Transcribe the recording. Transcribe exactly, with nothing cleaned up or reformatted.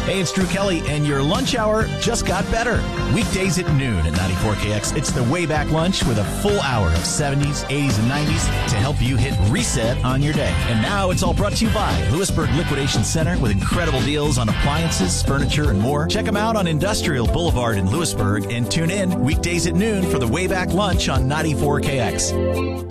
Hey, it's Drew Kelly, and your lunch hour just got better. Weekdays at noon at ninety-four K X, it's the Way Back Lunch with a full hour of seventies, eighties, and nineties to help you hit reset on your day. And now it's all brought to you by Lewisburg Liquidation Center with incredible deals on appliances, furniture, and more. Check them out on Industrial Boulevard in Lewisburg and tune in weekdays at noon for the Way Back Lunch on ninety-four K X.